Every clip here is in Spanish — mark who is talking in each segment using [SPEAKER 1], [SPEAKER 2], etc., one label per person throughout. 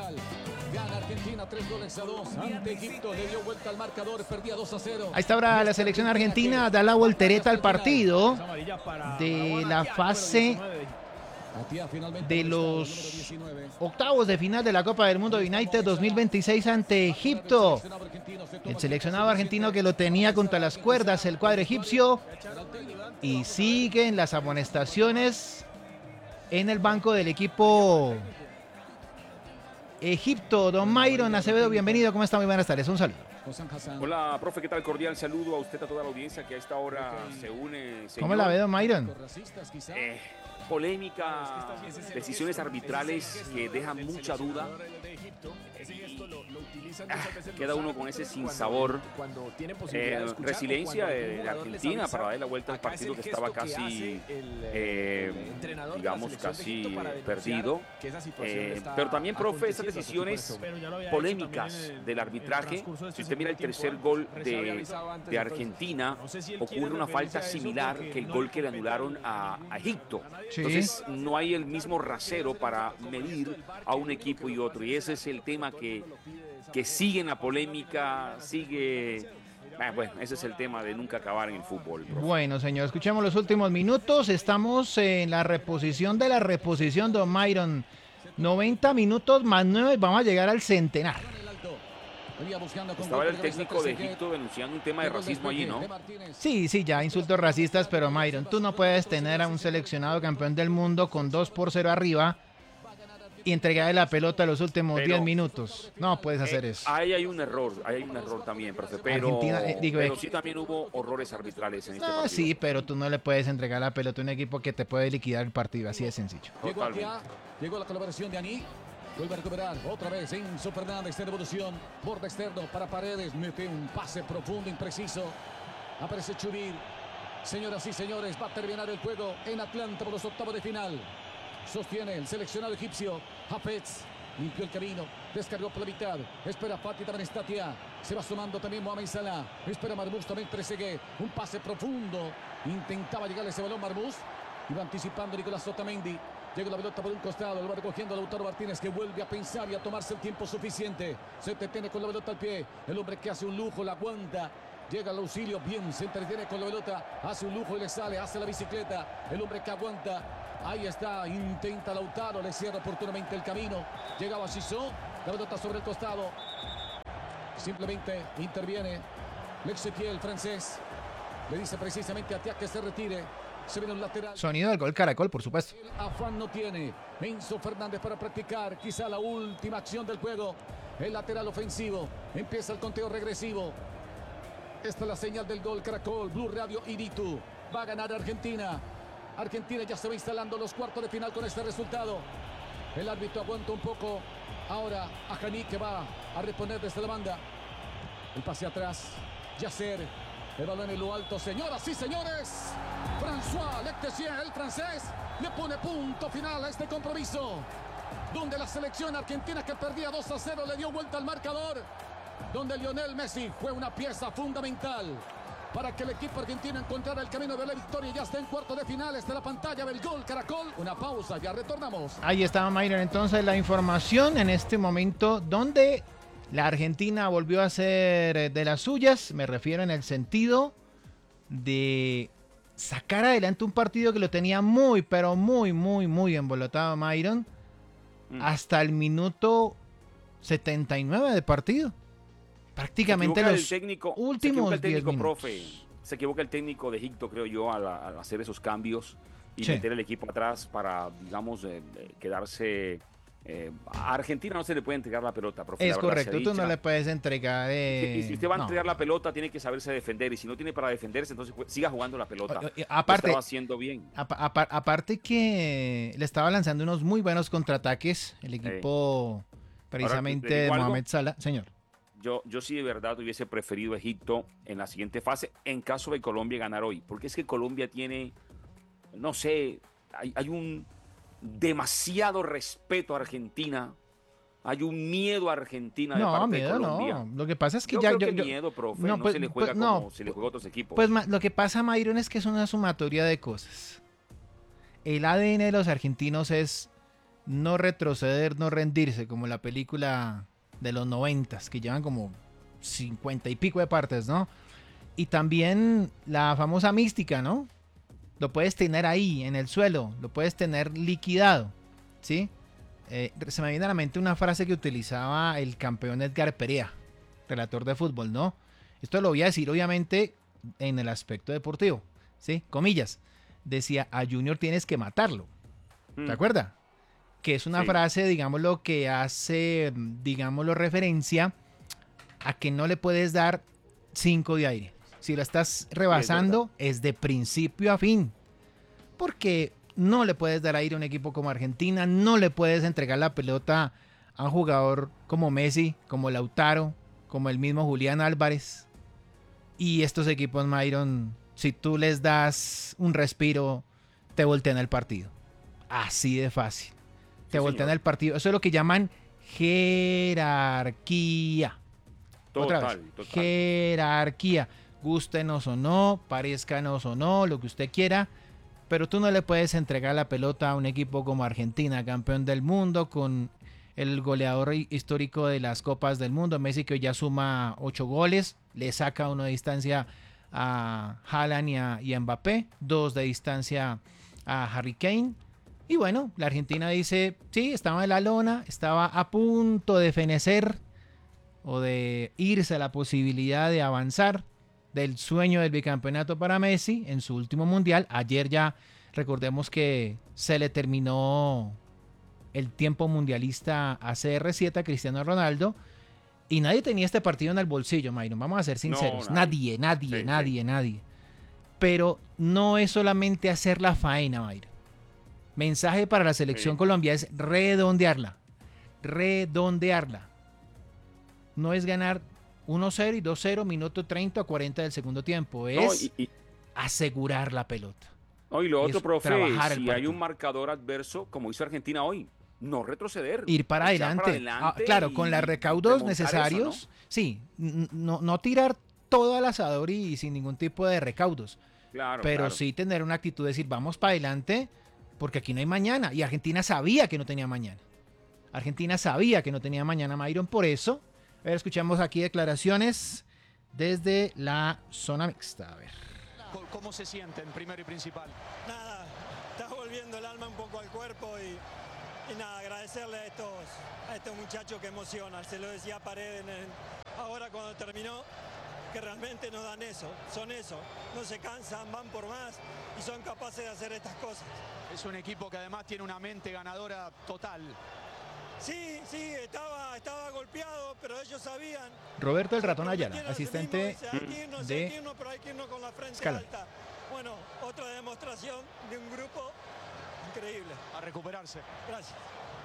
[SPEAKER 1] final. Gana Argentina 3-2 ante Egipto. Le dio vuelta al marcador, perdía 2-0.
[SPEAKER 2] Ahí está ahora la selección argentina, da la voltereta al partido de la fase de los octavos de final de la Copa del Mundo United 2026 ante Egipto. El seleccionado argentino que lo tenía contra las cuerdas, el cuadro egipcio, y siguen las amonestaciones en el banco del equipo Egipto. Don Myron Acevedo, bienvenido, ¿cómo está? Muy buenas tardes, un saludo.
[SPEAKER 3] Hola, profe, ¿qué tal? Cordial saludo a usted, a toda la audiencia que a esta hora se une. Señor.
[SPEAKER 2] ¿Cómo la ve, don Myron?
[SPEAKER 3] Polémica, decisiones arbitrales que dejan mucha duda. Queda uno con ese sinsabor. Resiliencia de Argentina para darle la vuelta al partido que estaba casi, digamos, casi perdido. Pero también, profe, esas decisiones polémicas del arbitraje. Si usted mira el tercer gol de Argentina, ocurre una falta similar que el gol que le anularon a Egipto. Entonces, no hay el mismo rasero para medir a un equipo y otro. Y ese es el tema que sigue en la polémica, sigue... Bueno, ese es el tema de nunca acabar en el fútbol. Profe.
[SPEAKER 2] Bueno, señor, escuchemos los últimos minutos. Estamos en la reposición de la reposición, don Myron. 90 minutos más 9, vamos a llegar al centenar.
[SPEAKER 3] Estaba el técnico de Egipto denunciando un tema de racismo allí, ¿no?
[SPEAKER 2] Sí, ya insultos racistas, pero Myron, tú no puedes tener a un seleccionado campeón del mundo con 2-0 arriba y entregarle la pelota a los últimos 10 minutos. No puedes hacer eso.
[SPEAKER 3] Ahí hay un error también, profe, pero sí también hubo horrores arbitrales en este partido.
[SPEAKER 2] Sí, pero tú no le puedes entregar la pelota a un equipo que te puede liquidar el partido, así de sencillo.
[SPEAKER 1] Llegó la colaboración de Aní. Vuelve a recuperar otra vez Enzo Fernández de devolución. Borde externo para Paredes. Mete un pase profundo, impreciso. Aparece Chubir. Señoras y señores, va a terminar el juego en Atlanta por los octavos de final. Sostiene el seleccionado egipcio. Hafez limpió el camino. Descargó por la mitad. Espera Fati, también está Tia. Se va sumando también Mohamed Salah. Espera Marmoush, también Trezeguet. Un pase profundo. Intentaba llegarle ese balón Marmoush. Iba anticipando Nicolás Otamendi. Llega la pelota por un costado, lo va recogiendo Lautaro Martínez, que vuelve a pensar y a tomarse el tiempo suficiente. Se detiene con la pelota al pie. El hombre que hace un lujo, la aguanta. Llega al auxilio, bien, se entretiene con la pelota. Hace un lujo y le sale, hace la bicicleta. El hombre que aguanta. Ahí está, intenta Lautaro, le cierra oportunamente el camino. Llegaba Cissó, la pelota sobre el costado. Simplemente interviene Lexipiel, el francés. Le dice precisamente a Tia que se retire. Se viene un lateral.
[SPEAKER 2] Sonido del gol Caracol, por supuesto.
[SPEAKER 1] Afán no tiene Enzo Fernández para practicar quizá la última acción del juego. El lateral ofensivo. Empieza el conteo regresivo. Esta es la señal del gol Caracol, Blue Radio y Ditu. Va a ganar Argentina. Argentina ya se va instalando los cuartos de final con este resultado. El árbitro aguanta un poco. Ahora a Janí, que va a responder desde la banda. El pase atrás. Yasser. El balón en lo alto, señoras y señores. François Lectessier, el francés, le pone punto final a este compromiso. Donde la selección argentina, que perdía 2-0, le dio vuelta al marcador. Donde Lionel Messi fue una pieza fundamental para que el equipo argentino encontrara el camino de la victoria. Ya está en cuartos de finales de la pantalla del gol Caracol. Una pausa, ya retornamos.
[SPEAKER 2] Ahí estaba Myron, entonces la información en este momento donde la Argentina volvió a ser de las suyas. Me refiero en el sentido de sacar adelante un partido que lo tenía muy, pero muy embolotado Myron, hasta el minuto 79 de partido. Prácticamente los últimos 10 minutos.
[SPEAKER 3] Profe, se equivoca el técnico de Egipto, creo yo, al hacer esos cambios y meter el equipo atrás para, digamos, quedarse... a Argentina no se le puede entregar la pelota, profe.
[SPEAKER 2] Es correcto, tú no le puedes entregar...
[SPEAKER 3] Y si usted va a entregar la pelota, tiene que saberse defender. Y si no tiene para defenderse, entonces siga jugando la pelota.
[SPEAKER 2] Aparte,
[SPEAKER 3] lo estaba haciendo bien.
[SPEAKER 2] Aparte que le estaba lanzando unos muy buenos contraataques el equipo precisamente de Mohamed Salah. Señor.
[SPEAKER 3] Yo sí de verdad hubiese preferido Egipto en la siguiente fase en caso de Colombia ganar hoy. Porque es que Colombia tiene, no sé, hay un... demasiado respeto a Argentina. Hay un miedo a Argentina de parte de Colombia.
[SPEAKER 2] No, lo que pasa es que
[SPEAKER 3] miedo, profe, no se le juega como se le juega a otros equipos.
[SPEAKER 2] Pues lo que pasa, Myron, es que es una sumatoria de cosas. El ADN de los argentinos es no retroceder, no rendirse, como la película de los 90s, que llevan como 50 y pico de partes, ¿no? Y también la famosa mística, ¿no? Lo puedes tener ahí, en el suelo, lo puedes tener liquidado, ¿sí? Se me viene a la mente una frase que utilizaba el campeón Edgar Perea, relator de fútbol, ¿no? Esto lo voy a decir, obviamente, en el aspecto deportivo, ¿sí? Comillas. Decía, a Junior tienes que matarlo. ¿Te acuerdas? Que es una frase, digámoslo, que hace, digámoslo, referencia a que no le puedes dar 5 de aire. Si lo estás rebasando, es de principio a fin. Porque no le puedes dar aire a un equipo como Argentina, no le puedes entregar la pelota a un jugador como Messi, como Lautaro, como el mismo Julián Álvarez. Y estos equipos, Myron, si tú les das un respiro, te voltean el partido. Así de fácil. Te voltean el partido. Eso es lo que llaman jerarquía. Otra vez. Jerarquía. Gústenos o no, parezcanos o no, lo que usted quiera, pero tú no le puedes entregar la pelota a un equipo como Argentina, campeón del mundo, con el goleador histórico de las Copas del Mundo, Messi, que hoy ya suma 8 goles, le saca 1 de distancia a Haaland y a Mbappé, 2 de distancia a Harry Kane. Y bueno, la Argentina dice, sí, estaba en la lona, estaba a punto de fenecer o de irse a la posibilidad de avanzar del sueño del bicampeonato para Messi en su último mundial. Ayer ya recordemos que se le terminó el tiempo mundialista a CR7, a Cristiano Ronaldo, y nadie tenía este partido en el bolsillo, Myron, vamos a ser sinceros. No, nadie. Pero no es solamente hacer la faena, Myron. Mensaje para la selección colombiana es redondearla. No es ganar 1-0 y 2-0, minuto 30 o 40 del segundo tiempo. Es asegurar la pelota.
[SPEAKER 3] No, y lo otro, profe, si hay un marcador adverso, como hizo Argentina hoy, no retroceder.
[SPEAKER 2] Ir para adelante. Claro, con los recaudos necesarios. Eso, ¿no? Sí, no tirar todo al asador y sin ningún tipo de recaudos. Pero sí tener una actitud de decir, vamos para adelante, porque aquí no hay mañana. Y Argentina sabía que no tenía mañana. Myron, por eso. A ver, escuchamos aquí declaraciones desde la zona mixta. A ver.
[SPEAKER 4] ¿Cómo se sienten, primero y principal?
[SPEAKER 5] Nada, está volviendo el alma un poco al cuerpo y nada, agradecerle a estos muchachos que emocionan. Se lo decía a Paredes ahora cuando terminó, que realmente nos dan eso, son eso. No se cansan, van por más y son capaces de hacer estas cosas.
[SPEAKER 4] Es un equipo que además tiene una mente ganadora total.
[SPEAKER 5] Sí, estaba golpeado, pero ellos sabían.
[SPEAKER 2] Roberto el Ratón Ayala, asistente
[SPEAKER 5] de Scala. Bueno, otra demostración de un grupo increíble.
[SPEAKER 4] A recuperarse.
[SPEAKER 5] Gracias.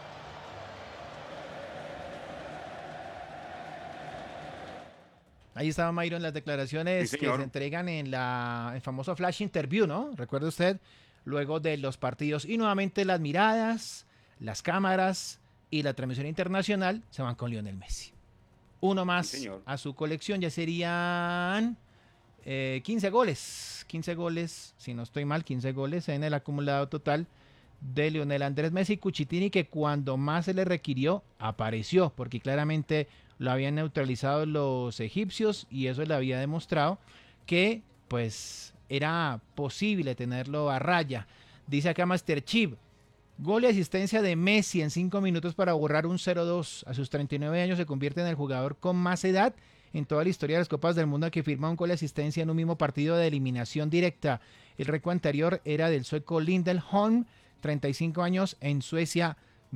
[SPEAKER 2] Ahí estaba Myron, las declaraciones que se entregan en el famoso flash interview, ¿no? Recuerde usted, luego de los partidos. Y nuevamente las miradas, las cámaras y la transmisión internacional se van con Lionel Messi. Uno más a su colección, ya serían 15 goles. 15 goles, si no estoy mal, 15 goles en el acumulado total de Lionel Andrés Messi Cuchitini, que cuando más se le requirió, apareció, porque claramente lo habían neutralizado los egipcios y eso le había demostrado que pues era posible tenerlo a raya. Dice acá Master Chief, gol y asistencia de Messi en 5 minutos para borrar un 0-2. A sus 39 años se convierte en el jugador con más edad en toda la historia de las Copas del Mundo que firma un gol y asistencia en un mismo partido de eliminación directa. El récord anterior era del sueco Lindelholm, 35 años en Suecia,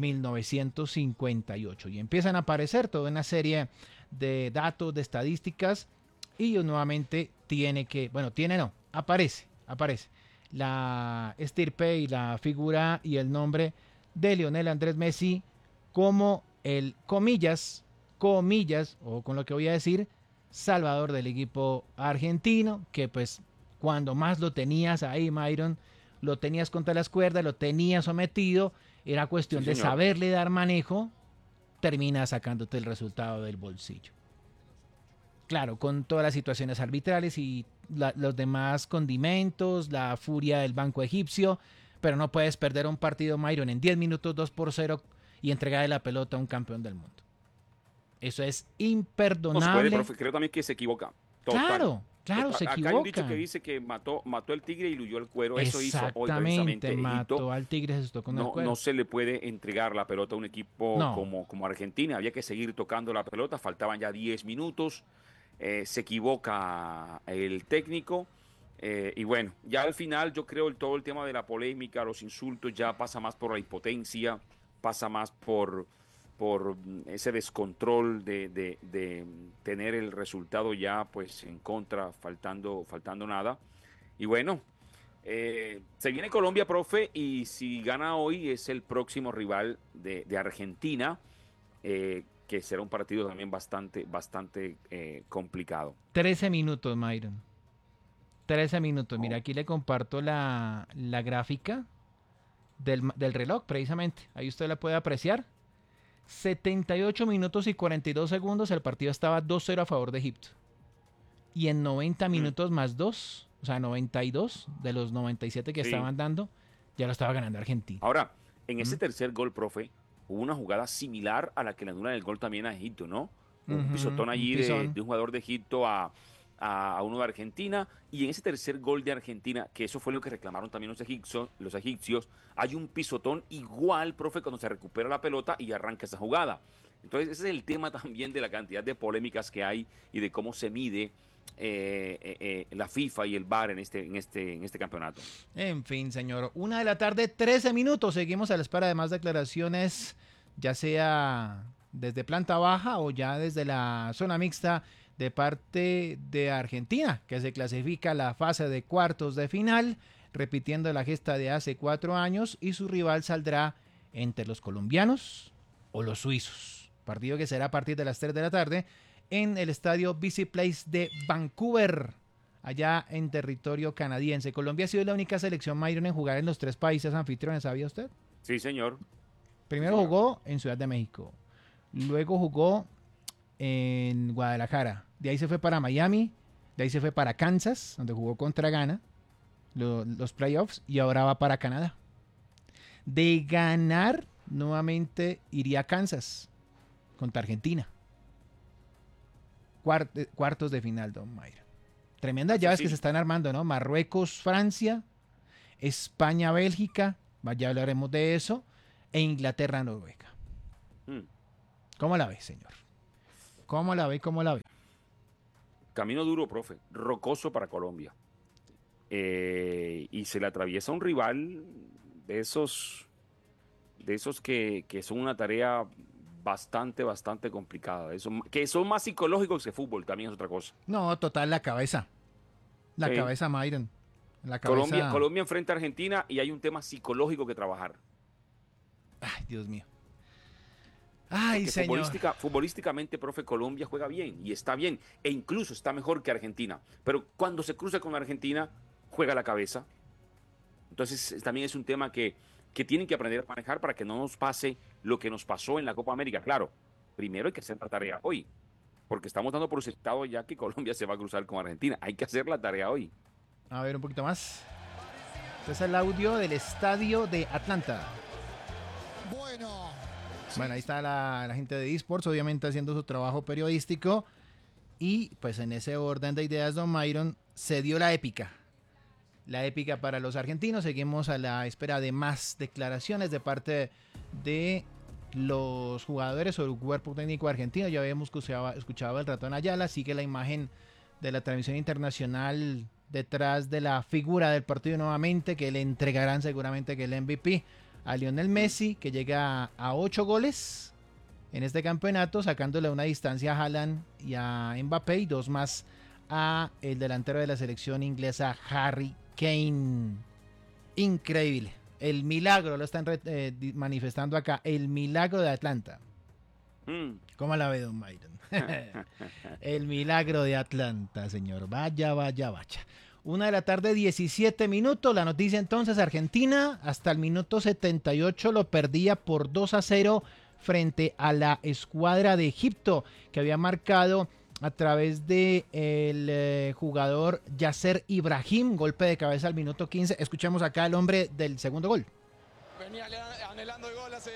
[SPEAKER 2] 1958. Y empiezan a aparecer toda una serie de datos, de estadísticas, y nuevamente aparece la estirpe y la figura y el nombre de Lionel Andrés Messi como el comillas, o con lo que voy a decir, salvador del equipo argentino, que pues cuando más lo tenías ahí, Myron, lo tenías contra las cuerdas, lo tenías sometido, era cuestión de saberle dar manejo, termina sacándote el resultado del bolsillo. Claro, con todas las situaciones arbitrales y los demás condimentos, la furia del banco egipcio, pero no puedes perder un partido, Myron, en 10 minutos 2-0 y entregarle la pelota a un campeón del mundo. Eso es imperdonable.
[SPEAKER 3] No se puede, profe, creo también que se equivoca.
[SPEAKER 2] Total. Claro, se equivoca.
[SPEAKER 3] Acá hay un dicho que dice que mató el tigre y huyó el cuero. Eso hizo hoy precisamente Egipto.
[SPEAKER 2] Mató al tigre, se tocó con el cuero.
[SPEAKER 3] No se le puede entregar la pelota a un equipo como Argentina. Había que seguir tocando la pelota. Faltaban ya 10 minutos. Se equivoca el técnico. Y bueno, ya al final yo creo todo el tema de la polémica, los insultos, ya pasa más por la impotencia, pasa más por ese descontrol de tener el resultado ya pues en contra, faltando nada. Y bueno, se viene Colombia, profe, y si gana hoy es el próximo rival de Argentina, que será un partido también bastante complicado.
[SPEAKER 2] 13 minutos, Myron. 13 minutos. Mira, aquí le comparto la gráfica del reloj, precisamente. Ahí usted la puede apreciar. 78 minutos y 42 segundos, el partido estaba 2-0 a favor de Egipto. Y en 90 minutos más 2, o sea, 92 de los 97 que estaban dando, ya lo estaba ganando Argentina.
[SPEAKER 3] Ahora, en ese tercer gol, profe, hubo una jugada similar a la que le anulan el gol también a Egipto, ¿no? Un pisotón allí de un jugador de Egipto a uno de Argentina, y en ese tercer gol de Argentina, que eso fue lo que reclamaron también los egipcios, hay un pisotón igual, profe, cuando se recupera la pelota y arranca esa jugada. Entonces ese es el tema también de la cantidad de polémicas que hay y de cómo se mide la FIFA y el VAR en este campeonato.
[SPEAKER 2] En fin, señor, 1 de la tarde, 13 minutos, seguimos a la espera de más declaraciones, ya sea desde planta baja o ya desde la zona mixta, de parte de Argentina, que se clasifica a la fase de cuartos de final, repitiendo la gesta de hace 4 años, y su rival saldrá entre los colombianos o los suizos. Partido que será a partir de las 3 de la tarde en el estadio BC Place de Vancouver, allá en territorio canadiense. Colombia ha sido la única selección, Myron, en jugar en los 3 países anfitriones, ¿sabía usted?
[SPEAKER 3] Sí, señor.
[SPEAKER 2] Primero jugó en Ciudad de México, luego jugó en Guadalajara, de ahí se fue para Miami, de ahí se fue para Kansas, donde jugó contra Ghana los playoffs, y ahora va para Canadá. De ganar, nuevamente iría a Kansas contra Argentina. Cuartos de final, don Mayra. Tremendas llaves que se están armando, ¿no? Marruecos, Francia, España, Bélgica, ya hablaremos de eso, e Inglaterra, Noruega. ¿Cómo la ve, señor? ¿Cómo la ve?
[SPEAKER 3] Camino duro, profe, rocoso para Colombia. Y se le atraviesa un rival de esos que son una tarea bastante complicada. Que son más psicológicos que fútbol, también es otra cosa.
[SPEAKER 2] No, total, la cabeza. La cabeza, Myron. La cabeza...
[SPEAKER 3] Colombia enfrenta a Argentina y hay un tema psicológico que trabajar.
[SPEAKER 2] Ay, Dios mío. Ay, porque señor.
[SPEAKER 3] Futbolísticamente, profe, Colombia juega bien y está bien, e incluso está mejor que Argentina. Pero cuando se cruza con Argentina, juega la cabeza. Entonces, también es un tema que tienen que aprender a manejar para que no nos pase lo que nos pasó en la Copa América. Claro, primero hay que hacer la tarea hoy, porque estamos dando por sentado ya que Colombia se va a cruzar con Argentina. Hay que hacer la tarea hoy.
[SPEAKER 2] A ver, un poquito más. Este es el audio del estadio de Atlanta. Bueno, ahí está la gente de eSports, obviamente haciendo su trabajo periodístico. Y pues en ese orden de ideas, don Myron, se dio la épica. La épica para los argentinos. Seguimos a la espera de más declaraciones de parte de los jugadores o el cuerpo técnico argentino. Ya habíamos escuchado el ratón Ayala. Sigue la imagen de la transmisión internacional detrás de la figura del partido nuevamente, que le entregarán seguramente que el MVP a Lionel Messi, que llega a 8 goles en este campeonato, sacándole una distancia a Haaland y a Mbappé, y 2 más a el delantero de la selección inglesa, Harry Kane. Increíble. El milagro, lo están manifestando acá, el milagro de Atlanta. ¿Cómo la ve, don Myron? El milagro de Atlanta, señor. Vaya. 1 de la tarde, 17 minutos. La noticia entonces, Argentina hasta el minuto 78 lo perdía por 2-0 frente a la escuadra de Egipto, que había marcado a través de el jugador Yasser Ibrahim, golpe de cabeza al minuto 15. Escuchamos acá al hombre del segundo gol.
[SPEAKER 4] Venía anhelando el gol hace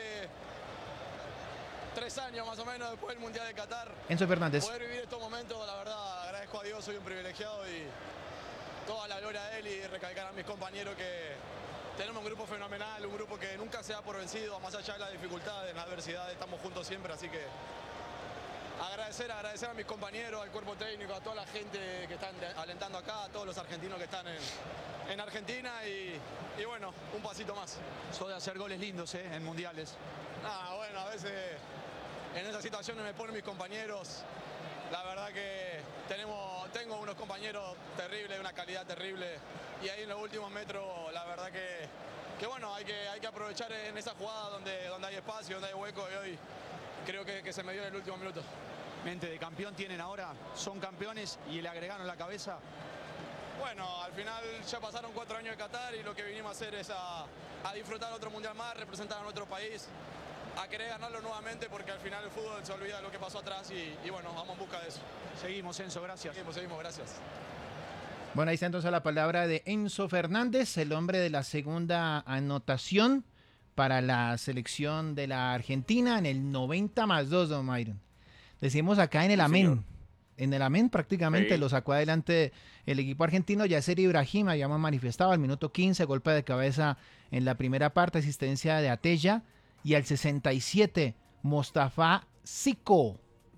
[SPEAKER 4] 3 años más o menos después del Mundial de Qatar.
[SPEAKER 2] Enzo Fernández.
[SPEAKER 4] Poder vivir estos momentos, la verdad, agradezco a Dios, soy un privilegiado y toda la gloria a él, y recalcar a mis compañeros que tenemos un grupo fenomenal, un grupo que nunca se da por vencido, más allá de las dificultades, de la adversidad, estamos juntos siempre, así que agradecer a mis compañeros, al cuerpo técnico, a toda la gente que están alentando acá, a todos los argentinos que están en Argentina y bueno, un pasito más.
[SPEAKER 6] Soy de hacer goles lindos en mundiales.
[SPEAKER 4] Bueno, a veces en esas situaciones me ponen mis compañeros. La verdad que tengo unos compañeros terribles, de una calidad terrible, y ahí en los últimos metros la verdad que bueno, hay que aprovechar en esa jugada donde hay espacio, donde hay hueco, y hoy creo que se me dio en el último minuto.
[SPEAKER 6] Mente de campeón tienen ahora, son campeones y le agregaron la cabeza.
[SPEAKER 4] Bueno, al final ya pasaron 4 años de Qatar y lo que vinimos a hacer es a disfrutar otro mundial más, representar a nuestro país, a querer ganarlo nuevamente, porque al final el fútbol se olvida de lo que pasó atrás y bueno, vamos en busca de eso.
[SPEAKER 6] Seguimos, Enzo, gracias.
[SPEAKER 4] Seguimos, gracias.
[SPEAKER 2] Bueno, ahí está entonces la palabra de Enzo Fernández, el hombre de la segunda anotación para la selección de la Argentina en el 90+2, don Myron. Decimos acá en el amén.
[SPEAKER 3] Señor.
[SPEAKER 2] En el amén prácticamente
[SPEAKER 3] Sí.
[SPEAKER 2] lo sacó adelante el equipo argentino. Yasser Ibrahim, habíamos manifestado, al minuto 15, golpe de cabeza en la primera parte, asistencia de Atella. Y al 67, Mostafa Zico.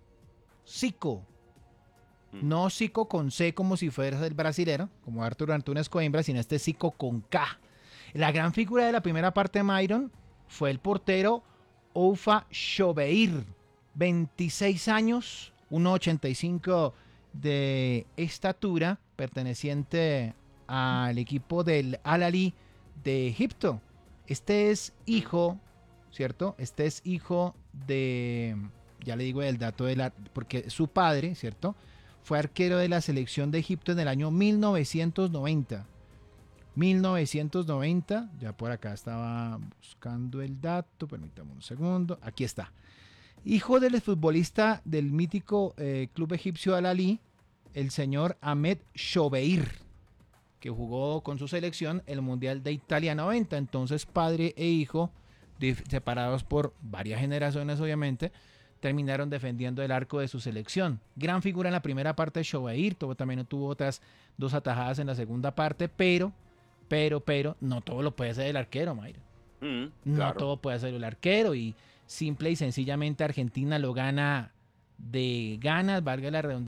[SPEAKER 2] No Zico con C como si fuera el brasilero, como Arturo Antunes Coimbra, sino este Zico con K. La gran figura de la primera parte, Myron, fue el portero Oufa Chobeir, 26 años, 1,85 de estatura, perteneciente al equipo del Al-Ahly de Egipto. Este es hijo, ¿cierto? Este es hijo de, ya le digo el dato porque su padre, ¿cierto?, fue arquero de la selección de Egipto en el año 1990. 1990, ya por acá estaba buscando el dato, permítame un segundo, aquí está. Hijo del futbolista del mítico club egipcio Al-Ahly, el señor Ahmed Chobeir, que jugó con su selección el Mundial de Italia 90. Entonces, padre e hijo, separados por varias generaciones obviamente, terminaron defendiendo el arco de su selección. Gran figura en la primera parte de Chobeir, también tuvo otras 2 atajadas en la segunda parte, pero no todo lo puede hacer el arquero, Mayra. No
[SPEAKER 3] Claro.
[SPEAKER 2] todo puede hacer el arquero, y simple y sencillamente Argentina lo gana de ganas, valga la redundancia.